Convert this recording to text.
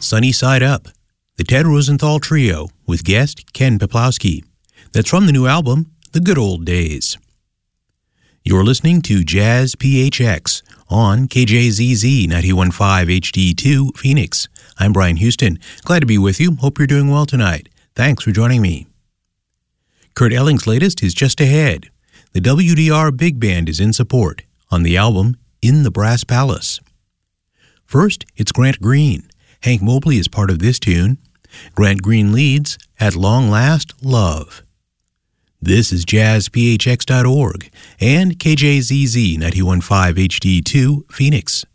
Sunny Side Up, the Ted Rosenthal Trio with guest Ken Peplowski. That's from the new album, The Good Old Days. You're listening to Jazz PHX on KJZZ 91.5 HD2 Phoenix. I'm Brian Houston. Glad to be with you. Hope you're doing well tonight. Thanks for joining me. Kurt Elling's latest is just ahead. The WDR Big Band is in support on the album In the Brass Palace. First, it's Grant Green. Hank Mobley is part of this tune. Grant Green leads, At Long Last, Love. This is jazzphx.org and KJZZ 91.5 HD2 Phoenix.